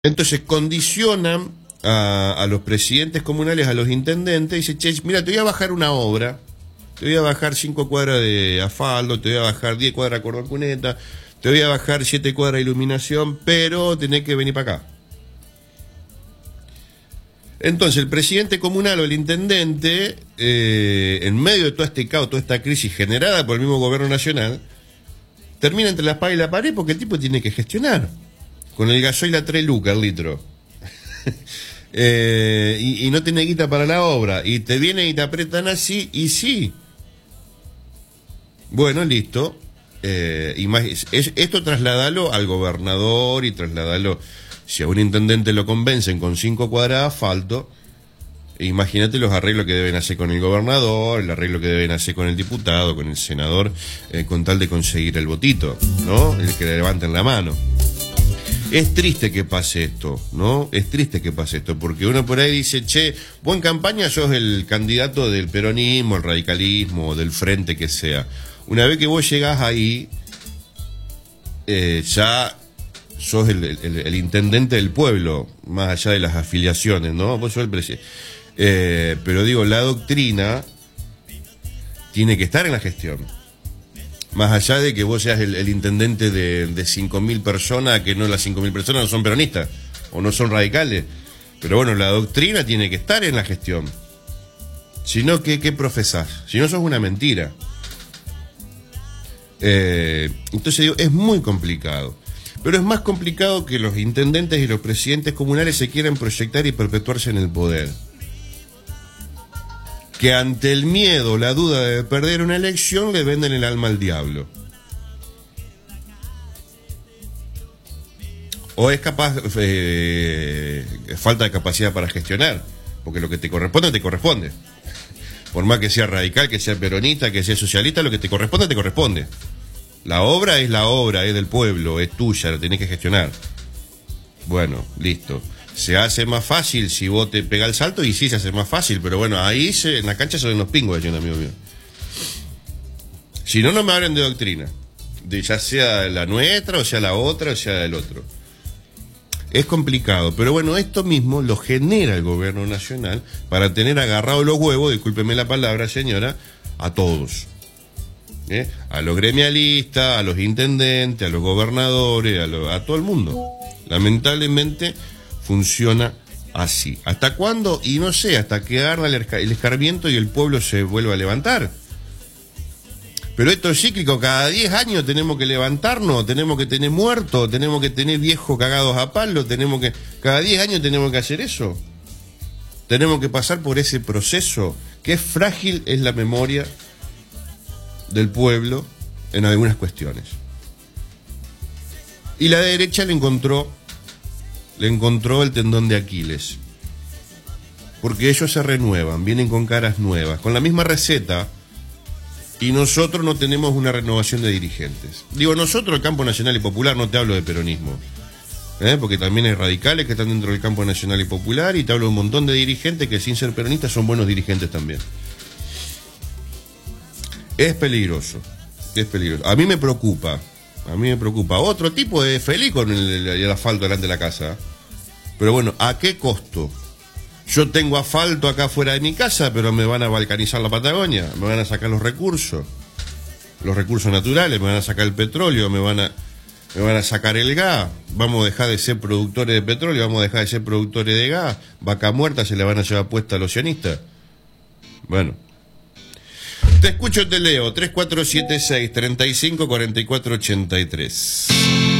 Entonces condicionan a los presidentes comunales, a los intendentes, y dice, che, mira, te voy a bajar una obra, te voy a bajar 5 cuadras de asfalto, te voy a bajar 10 cuadras de cordón cuneta, te voy a bajar 7 cuadras de iluminación, pero tenés que venir para acá. Entonces el presidente comunal o el intendente, en medio de todo este caos, toda esta crisis generada por el mismo gobierno nacional, termina entre la espada y la pared porque el tipo tiene que gestionar. Con el gasoil a 3 lucas el litro. Y no tiene guita para la obra. Y te vienen y te apretan así, y sí. Bueno, listo. Esto trasladalo al gobernador y trasladalo. Si a un intendente lo convencen con 5 cuadras de asfalto, imagínate los arreglos que deben hacer con el gobernador, el arreglo que deben hacer con el diputado, con el senador, con tal de conseguir el votito, ¿no? El que le levanten la mano. Es triste que pase esto, ¿no? Es triste que pase esto, porque uno por ahí dice, che, vos en campaña sos el candidato del peronismo, el radicalismo, del frente que sea. Una vez que vos llegás ahí, ya sos el intendente del pueblo, más allá de las afiliaciones, ¿no? Vos sos el presidente. Pero digo, la doctrina tiene que estar en la gestión. Más allá de que vos seas el intendente de 5.000 personas, que no las 5.000 personas no son peronistas o no son radicales. Pero bueno, la doctrina tiene que estar en la gestión. Si no, ¿qué profesás? Si no, sos una mentira. Entonces digo, es muy complicado. Pero es más complicado que los intendentes y los presidentes comunales se quieran proyectar y perpetuarse en el poder. Que ante el miedo, la duda de perder una elección, le venden el alma al diablo. O es capaz, falta de capacidad para gestionar, porque lo que te corresponde, te corresponde. Por más que sea radical, que sea peronista, que sea socialista, lo que te corresponde, te corresponde. La obra, es del pueblo, es tuya, la tenés que gestionar. Bueno, listo. Se hace más fácil si vos te pegás el salto, y sí se hace más fácil, pero bueno, ahí en la cancha se ven los pingos, decía un amigo mío. Si no, no me hablen de doctrina, de ya sea la nuestra, o sea la otra, o sea del otro. Es complicado, pero bueno, esto mismo lo genera el gobierno nacional para tener agarrados los huevos, discúlpeme la palabra, señora, a todos. A los gremialistas, a los intendentes, a los gobernadores, a todo el mundo. Lamentablemente funciona así. ¿Hasta cuándo? Y no sé, hasta que agarra el escarmiento y el pueblo se vuelva a levantar. Pero esto es cíclico, cada 10 años tenemos que levantarnos, tenemos que tener muertos, tenemos que tener viejos cagados a palo, cada 10 años tenemos que hacer eso. Tenemos que pasar por ese proceso, que es frágil, es la memoria del pueblo en algunas cuestiones. Y la derecha le encontró el tendón de Aquiles, porque ellos se renuevan, vienen con caras nuevas, con la misma receta, y nosotros no tenemos una renovación de dirigentes. Digo nosotros, el campo nacional y popular, no te hablo de peronismo, porque también hay radicales que están dentro del campo nacional y popular, y te hablo de un montón de dirigentes que sin ser peronistas son buenos dirigentes también. Es peligroso, es peligroso. A mí me preocupa. Otro tipo es feliz con el asfalto delante de la casa. Pero bueno, ¿a qué costo? Yo tengo asfalto acá fuera de mi casa, pero me van a balcanizar la Patagonia, me van a sacar los recursos naturales, me van a sacar el petróleo, me van a sacar el gas. Vamos a dejar de ser productores de petróleo, vamos a dejar de ser productores de gas. Vaca muerta se la van a llevar puesta a los sionistas. Bueno. Te escucho, te leo, 3476-354483.